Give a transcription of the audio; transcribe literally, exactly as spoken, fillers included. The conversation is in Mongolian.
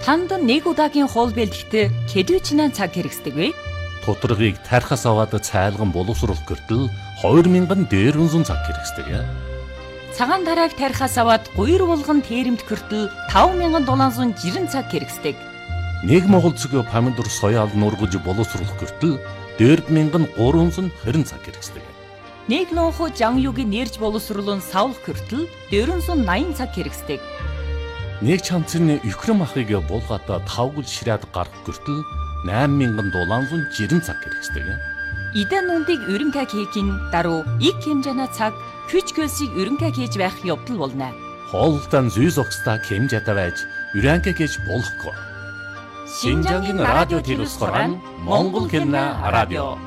Танд нэг удаагийн хоол бэлтгэхдээ хэдвчнээ цаг хэрэгсдэг вэ? Тодорхойг тархас аваад цайлган боловсруулах гэртэл хоёр мянган дээрвэн цаг хэрэгсдэг. Цагаан тарааг тархас аваад гуйр булган тээрэмт гэртэл таван мянган долоон зуун жирэн цаг хэрэгсдэг. Нэг монгол цэг помидор соёал нургаж боловсруулах гэртэл дөрв мянган гурван зуун хорин цаг хэрэгсдэг. Нэг нууху жан юугийн нэрж боловсруулан савлах гэртэл дөрвөн зуун наян цаг хэрэгсдэг. Нэг чамцны Украин махыг булгаата тавгал ширээд гарах гэртэл найман мянган долоон зуун жирэн цаг хэрэгсдэг. Идэн нүндийг өрөнгө хийхин даруй их хэмжээний цаг хүч хөлсийг өрөнгө хийж байх явдал болно. Хоолтон зүй зогсдаа хэмжээтэй байж өрөнгө хийж болохгүй. Шинжангийн радио телевиз хорон Монгол хэлний радио